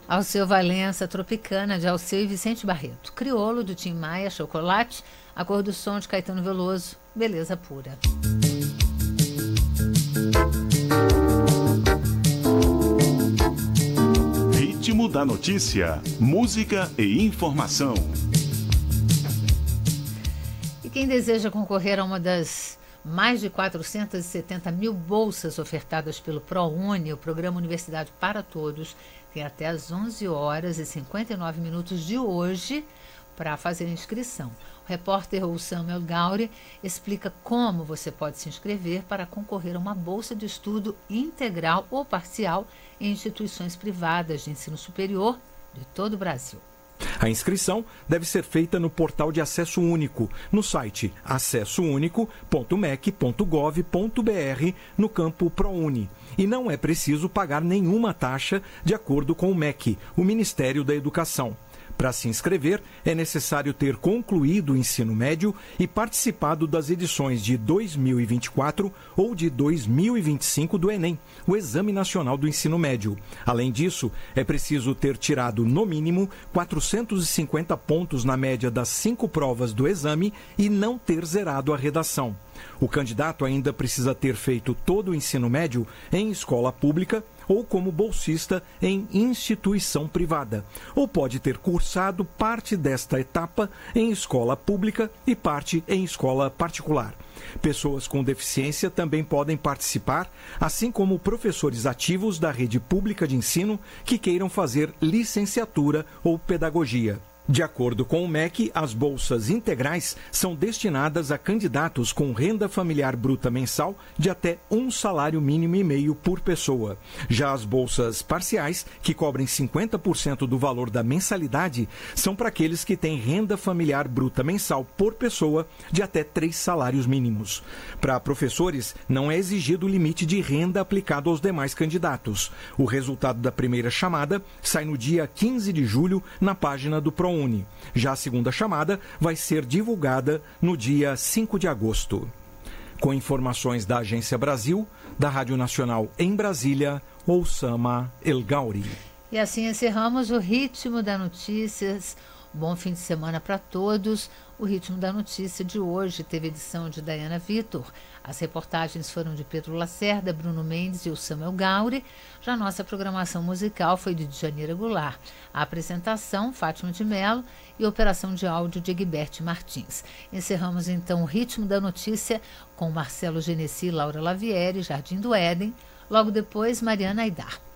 Alceu Valença, Tropicana, de Alceu e Vicente Barreto. Criolo, do Tim Maia, Chocolate. A Cor do Som, de Caetano Veloso. Beleza Pura. Ritmo da notícia, música e informação. E quem deseja concorrer a uma das mais de 470 mil bolsas ofertadas pelo ProUni, o Programa Universidade para Todos, tem até às 11 horas e 59 minutos de hoje para fazer a inscrição. O repórter Samuel Gauri explica como você pode se inscrever para concorrer a uma bolsa de estudo integral ou parcial em instituições privadas de ensino superior de todo o Brasil. A inscrição deve ser feita no portal de acesso único, no site acessounico.mec.gov.br, no campo ProUni. E não é preciso pagar nenhuma taxa, de acordo com o MEC, o Ministério da Educação. Para se inscrever, é necessário ter concluído o ensino médio e participado das edições de 2024 ou de 2025 do Enem, o Exame Nacional do Ensino Médio. Além disso, é preciso ter tirado, no mínimo, 450 pontos na média das 5 provas do exame e não ter zerado a redação. O candidato ainda precisa ter feito todo o ensino médio em escola pública ou como bolsista em instituição privada, ou pode ter cursado parte desta etapa em escola pública e parte em escola particular. Pessoas com deficiência também podem participar, assim como professores ativos da rede pública de ensino que queiram fazer licenciatura ou pedagogia. De acordo com o MEC, as bolsas integrais são destinadas a candidatos com renda familiar bruta mensal de até um salário mínimo e meio por pessoa. Já as bolsas parciais, que cobrem 50% do valor da mensalidade, são para aqueles que têm renda familiar bruta mensal por pessoa de até 3 salários mínimos. Para professores, não é exigido o limite de renda aplicado aos demais candidatos. O resultado da primeira chamada sai no dia 15 de julho na página do ProUni. Já a segunda chamada vai ser divulgada no dia 5 de agosto. Com informações da Agência Brasil, da Rádio Nacional em Brasília, Osama El Gauri. E assim encerramos o Ritmo da Notícias. Bom fim de semana para todos. O Ritmo da Notícia de hoje teve edição de Dayana Vitor. As reportagens foram de Pedro Lacerda, Bruno Mendes e o Samuel Gauri. Já nossa programação musical foi de Djanira Goulart. A apresentação, Fátima de Mello, e a operação de áudio de Egberto Martins. Encerramos então o Ritmo da Notícia com Marcelo Genesi, Laura Lavieri, Jardim do Éden. Logo depois, Mariana Aidar.